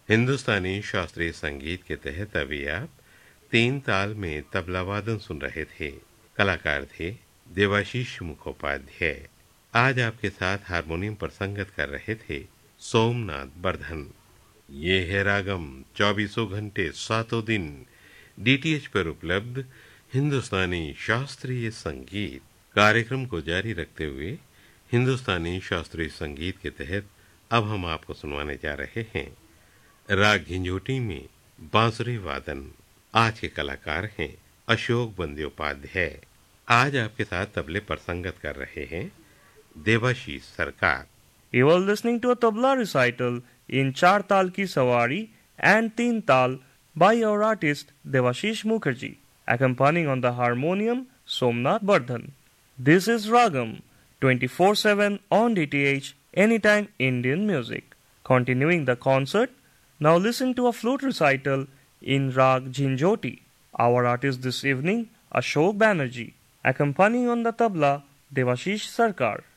हिंदुस्तानी शास्त्रीय संगीत के तहत अभी आप तीन ताल में तबला वादन सुन रहे थे। कलाकार थे देवाशीष मुखोपाध्याय। आज आपके साथ हारमोनियम पर संगत कर रहे थे सोमनाथ बर्धन। ये है रागम, 24 घंटे 7 दिन डीटीएच पर उपलब्ध हिंदुस्तानी शास्त्रीय संगीत। कार्यक्रम को जारी रखते हुए हिंदुस्तानी शास्त्रीय संगीत के तहत अब हम आपको सुनवाने जा रहे हैं राग झंझोटी में बांसुरी वादन। आज के कलाकार हैं अशोक बंद्योपाध्याय। आज आपके साथ तबले पर संगत कर रहे हैं देवाशीष सरकार। You are listening to a tabla recital in Char Tal Ki Sawari and Teen Tal by our artist Devashish Mukherjee, accompanying on the harmonium Somnath Bardhan. This is Ragam 24/7 on DTH Anytime Indian Music. Continuing the concert, now listen to a flute recital in Rag Jhinjhoti. Our artist this evening Ashok Banerjee, accompanying on the tabla Devashish Sarkar.